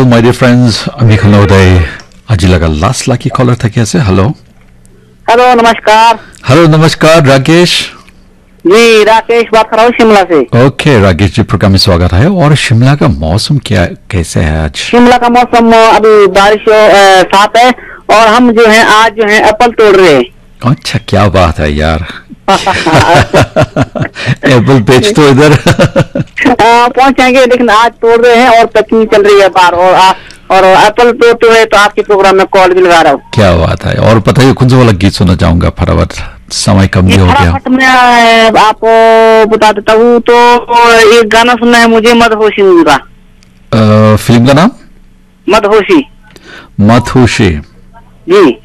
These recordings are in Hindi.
Well, my dear friends, ami khalo dai ajilaga last lucky caller thaki ase. Hello. Hello नमस्कार। Hello, namaskar, Rakesh. जी राकेश बात कर रहा हूँ शिमला से। Okay, राकेश जी प्रोग्राम में स्वागत है। और शिमला का मौसम क्या कैसे है आज? शिमला का मौसम अभी बारिश साफ है और हम जो है आज जो है एप्पल तोड़ रहे हैं। अच्छा, क्या बात है यार। एप्पल बेच तो इधर पहुंच जाएंगे लेकिन आज तोड़ रहे हैं और पैकिंग चल रही है बाहर और एप्पल तोड़ते हुए तो आपके प्रोग्राम में कॉल भी लगा रहा हूँ। क्या बात है। और बताइए कौन सा वाला गीत सुनना चाहूंगा फटाफट, समय कम भी हो गया। फटाफट मैं आपको बता देता हूँ तो एक गाना सुनना है मुझे मदहोशी मूवी का। फिल्म का नाम? मदहोशी। मदहोशी जी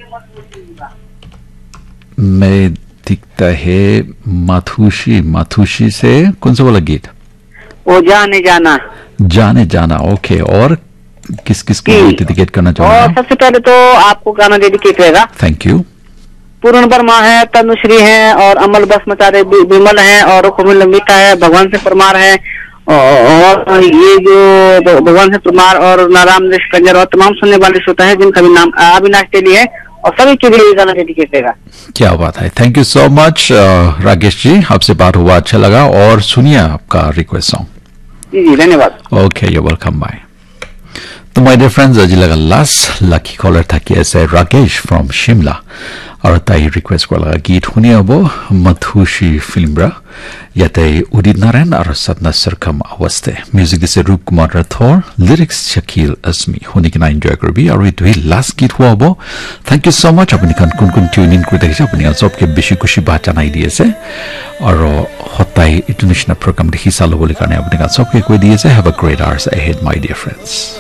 में दिखता है मदहोशी। मदहोशी से कौन सा वाला गीत? वो जाने जाना। जाने जाना। ओके, और किस किस को डेडिकेट करना और चाहूंगा? सबसे पहले तो आपको गाना डेडिकेट रहेगा। Thank you. पूर्ण वर्मा है, तनुश्री है और अमल बसमचारे विमल है और रुकमिल मीठा है, भगवान से परमार है और ये जो भगवान से परमार और नाराम कंजर और तमाम सुनने वाले श्रोता है जिनका भी नाम अविनाश टेली है और सभी के लिए गाना डेडिकेट रहेगा। क्या बात है। Thank you so much Rakesh ji, आपसे बात हुआ अच्छा लगा। और सुनिए आपका रिक्वेस्ट सॉन्ग। जी धन्यवाद। Okay, you welcome. बाय। तो माय डियर फ्रेंड्स, आज लगा लास्ट लकी कॉलर था कि ऐसे राकेश फ्रॉम शिमला और ताई रिक्वेस्ट वाला गीत हुने अब मदहोशी फिल्म याते उदित नारायण और सपना सरकम अवस्थे म्यूजिक दिसे रूप कुमार राठौर, लिरिक्स शकील अस्मी हुने किना एन्जॉय करबी और इतुई लास्ट गीत हुआ अब। Thank you so much. अपनी कुन ट्यून इन कर देखिसे अपनी सबके बेसी खुशी बात जनाई दिएছে और हताई इंटरनेशनल प्रोग्राम देखि सालो बोली কাৰণে अपनी सबके कोई दिएছে। Have a great hours ahead my dear friends.